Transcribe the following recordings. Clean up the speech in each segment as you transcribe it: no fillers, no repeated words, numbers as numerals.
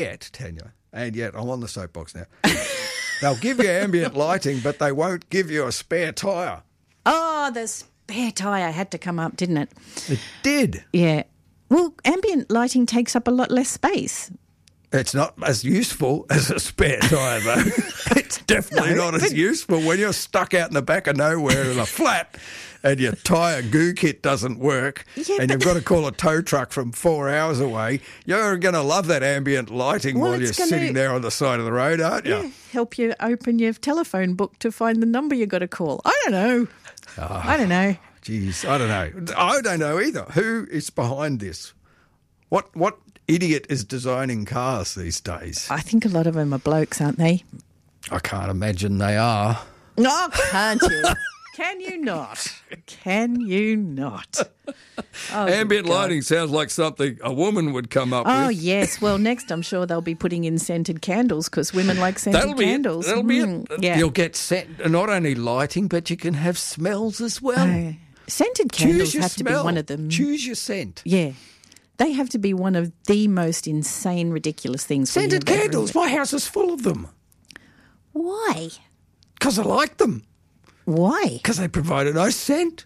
Yet, Tanya, and yet I'm on the soapbox now. They'll give you ambient lighting, but they won't give you a spare tyre. Oh, the spare tyre had to come up, didn't it? It did. Yeah. Well, ambient lighting takes up a lot less space. It's not as useful as a spare tyre, though. It's definitely not as useful when you're stuck out in the back of nowhere in a flat and your tyre goo kit doesn't work and you've got to call a tow truck from 4 hours away. You're going to love that ambient lighting while you're sitting there on the side of the road, aren't you? Yeah, help you open your telephone book to find the number you got to call. I don't know. I don't know. Geez, I don't know. I don't know either. Who is behind this? What idiot is designing cars these days? I think a lot of them are blokes, aren't they? I can't imagine they are. No, can't you? Can you not? Can you not? Oh, ambient lighting sounds like something a woman would come up with. Oh, yes. Well, next I'm sure they'll be putting in scented candles because women like scented candles. That'll be it. Yeah. You'll get not only lighting, but you can have smells as well. Scented candles have to be one of them. Choose your scent. Yeah. They have to be one of the most insane, ridiculous things. Scented candles. My house is full of them. Why? Because I like them. Why? Because they provide a nice scent.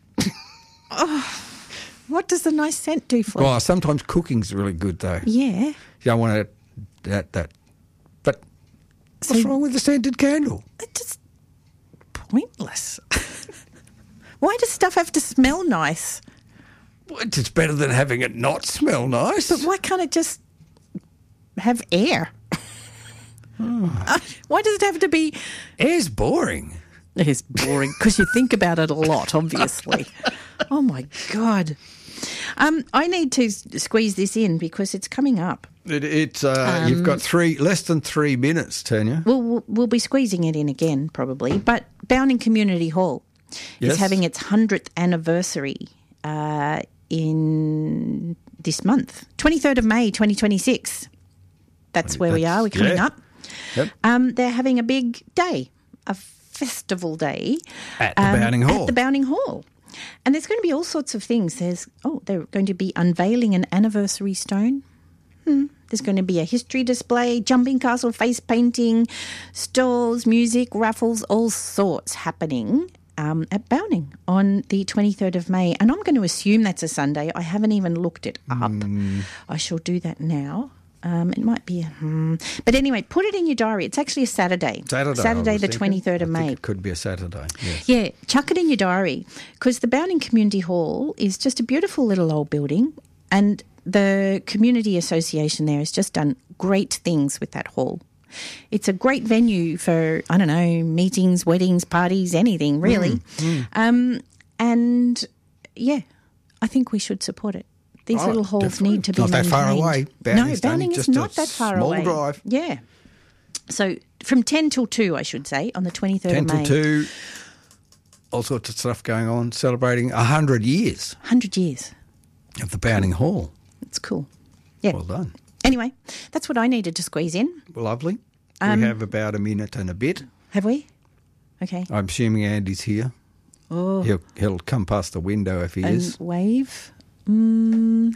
What does the nice scent do for you? Well, sometimes cooking's really good, though. Yeah. You don't want that. But what's wrong with the scented candle? It's just pointless. Why does stuff have to smell nice? Well, it's better than having it not smell nice. But why can't it just have air? Why does it have to be... Air's boring. It's boring because you think about it a lot, obviously. Oh, my God. I need to squeeze this in because it's coming up. You've got less than 3 minutes, Tanya. We'll be squeezing it in again, probably. But Bowning Community Hall is having its 100th anniversary in this month, 23rd of May, 2026. That's where we are. We're coming up. Yep. They're having a big day, a festival day. At the Bowning Hall. At the Bowning Hall. And there's going to be all sorts of things. They're going to be unveiling an anniversary stone. There's going to be a history display, jumping castle, face painting, stalls, music, raffles, all sorts happening at Bowning on the 23rd of May. And I'm going to assume that's a Sunday. I haven't even looked it up. I shall do that now. It might be but anyway, put it in your diary. It's actually a Saturday. Saturday the 23rd of May. It could be a Saturday, yes. Yeah, chuck it in your diary because the Bowning Community Hall is just a beautiful little old building and the community association there has just done great things with that hall. It's a great venue for, I don't know, meetings, weddings, parties, anything really. And, yeah, I think we should support it. These little halls definitely need to be maintained. Not that far away. Bowning is not that far away. Small drive. Yeah. So from 10 till 2, I should say, on the 23rd of May. 10 till 2, all sorts of stuff going on, celebrating 100 years. 100 years. Of the Bowning Hall. It's cool. Yeah. Well done. Anyway, that's what I needed to squeeze in. Lovely. We have about a minute and a bit. Have we? Okay. I'm assuming Andy's here. Oh. He'll come past the window if he is. And wave? No.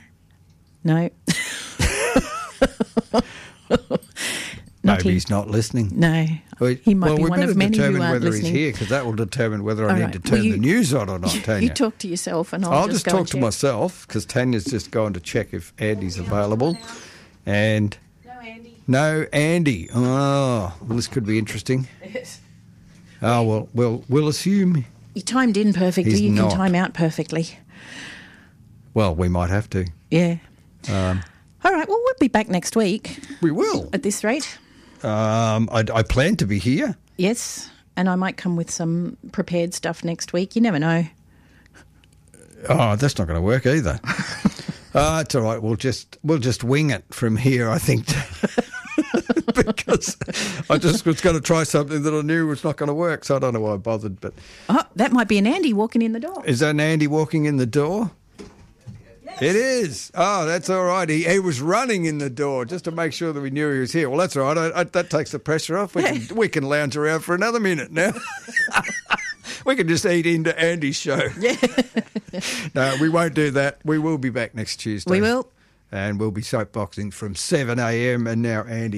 Maybe he's not listening. No. He might be one of many who aren't listening. We better determine whether he's here because that will determine whether I need to turn the news on or not, Tanya. You talk to yourself and I'll just go talk to myself because Tanya's just going to check if Andy's available. And no Andy. Oh, well, this could be interesting. Yes. Oh, well, we'll assume you timed in perfectly. You can time out perfectly. Well, we might have to. Yeah. All right. Well, we'll be back next week. We will. At this rate. I plan to be here. Yes. And I might come with some prepared stuff next week. You never know. Oh, that's not going to work either. It's all right. We'll just wing it from here, I think. Because I just was going to try something that I knew was not going to work, so I don't know why I bothered. But that might be an Andy walking in the door. Is that an Andy walking in the door? Yes. It is. Oh, that's all right. He was running in the door just to make sure that we knew he was here. Well, that's all right. That takes the pressure off. We can lounge around for another minute now. We can just eat into Andy's show. Yeah. No, we won't do that. We will be back next Tuesday. We will. And we'll be soapboxing from 7 a.m. And now Andy